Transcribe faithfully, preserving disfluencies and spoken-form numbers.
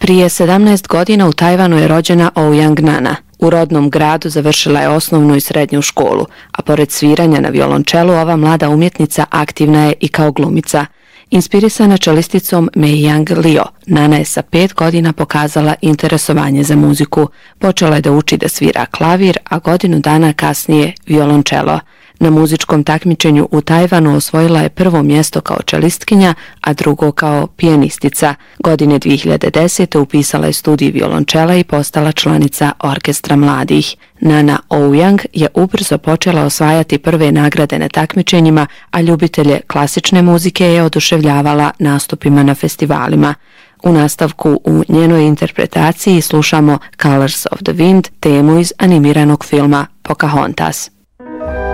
Prije sedamnaest godina u Tajvanu je rođena Ouyang Nana. U rodnom gradu završila je osnovnu i srednju školu, a pored sviranja na violončelu ova mlada umjetnica aktivna je i kao glumica. Inspirisana čelisticom Mei Yang Liu, Nana je sa pet godina pokazala interesovanje za muziku. Počela je da uči da svira klavir, a godinu dana kasnije violončelo. Na muzičkom takmičenju u Tajvanu osvojila je prvo mjesto kao čelistkinja, a drugo kao pijanistica. Godine dvije hiljade desete. upisala je studij violončela i postala članica Orkestra mladih. Nana Ouyang je ubrzo počela osvajati prve nagrade na takmičenjima, a ljubitelje klasične muzike je oduševljavala nastupima na festivalima. U nastavku u njenoj interpretaciji slušamo Colors of the Wind, temu iz animiranog filma Pocahontas.